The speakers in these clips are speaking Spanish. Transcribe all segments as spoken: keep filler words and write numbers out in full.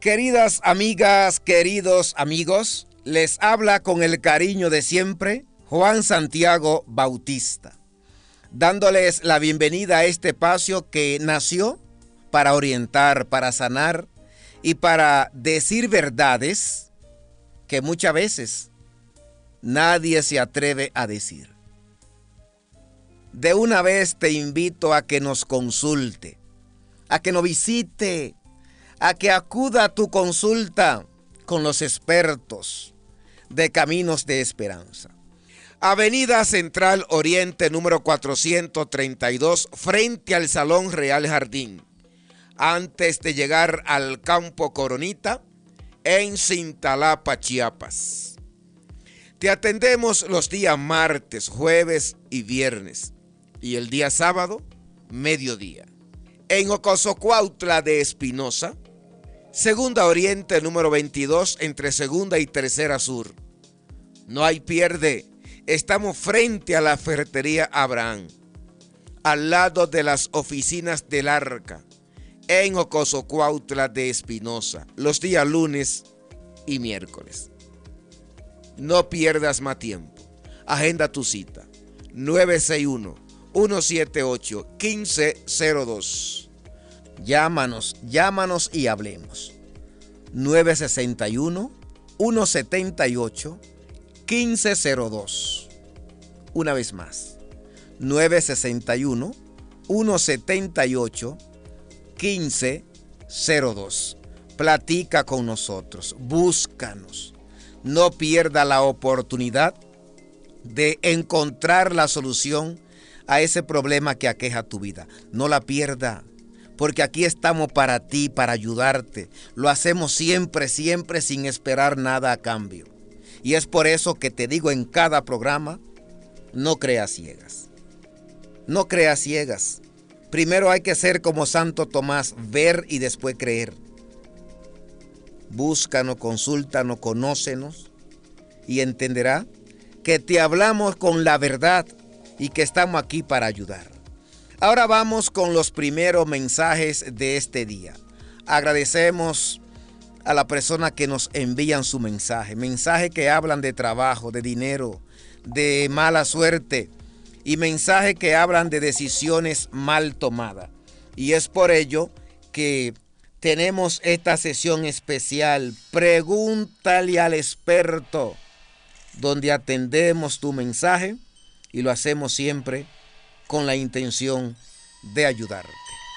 Queridas amigas, queridos amigos, les habla con el cariño de siempre Juan Santiago Bautista, dándoles la bienvenida a este espacio que nació para orientar, para sanar y para decir verdades que muchas veces nadie se atreve a decir. De una vez te invito a que nos consulte, a que nos visite, a que acuda a tu consulta con los expertos de Caminos de Esperanza. Avenida Central Oriente número cuatrocientos treinta y dos, frente al Salón Real Jardín, antes de llegar al Campo Coronita, en Cintalapa, Chiapas. Te atendemos los días martes, jueves y viernes, y el día sábado, mediodía. En Ocosocuautla de Espinosa, Segunda Oriente número veintidós, entre Segunda y Tercera Sur. No hay pierde, estamos frente a la ferretería Abraham, al lado de las oficinas del Arca, en Ocosocuautla de Espinosa, los días lunes y miércoles. No pierdas más tiempo, agenda tu cita, nueve seis uno, uno siete ocho, uno cinco cero dos. Llámanos, llámanos y hablemos. nueve seis uno, uno siete ocho, uno cinco cero dos. Una vez más. nueve seis uno, uno siete ocho, uno cinco cero dos. Platica con nosotros, búscanos. No pierda la oportunidad de encontrar la solución a ese problema que aqueja tu vida. No la pierda. Porque aquí estamos para ti, para ayudarte. Lo hacemos siempre, siempre sin esperar nada a cambio. Y es por eso que te digo en cada programa, no creas ciegas. No creas ciegas. Primero hay que ser como Santo Tomás, ver y después creer. Búscanos, consúltanos, conócenos y entenderá que te hablamos con la verdad y que estamos aquí para ayudar. Ahora vamos con los primeros mensajes de este día. Agradecemos a la persona que nos envían su mensaje. Mensajes que hablan de trabajo, de dinero, de mala suerte y mensajes que hablan de decisiones mal tomadas. Y es por ello que tenemos esta sesión especial, Pregúntale al experto, donde atendemos tu mensaje y lo hacemos siempre con la intención de ayudarte.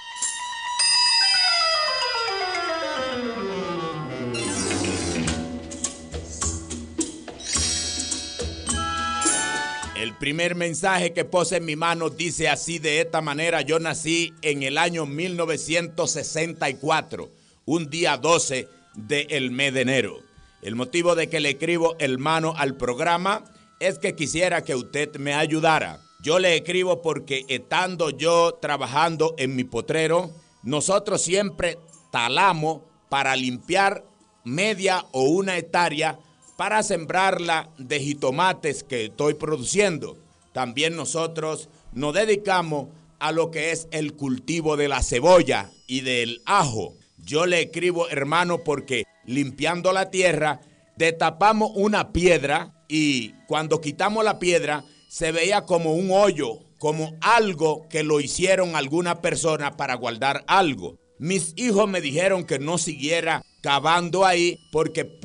El primer mensaje que puse en mi mano dice así, de esta manera: yo nací en el año mil novecientos sesenta y cuatro, un día doce del mes de enero. El motivo de que le escribo, hermano, al programa es que quisiera que usted me ayudara. Yo le escribo porque estando yo trabajando en mi potrero, nosotros siempre talamos para limpiar media o una hectárea para sembrarla de jitomates que estoy produciendo. También nosotros nos dedicamos a lo que es el cultivo de la cebolla y del ajo. Yo le escribo, hermano, porque limpiando la tierra destapamos una piedra y cuando quitamos la piedra se veía como un hoyo, como algo que lo hicieron alguna persona para guardar algo. Mis hijos me dijeron que no siguiera cavando ahí porque